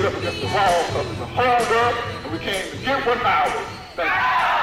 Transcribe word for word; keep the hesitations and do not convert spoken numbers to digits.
get up against the wall because it's a hard work and we came to get what's ours. Thank you.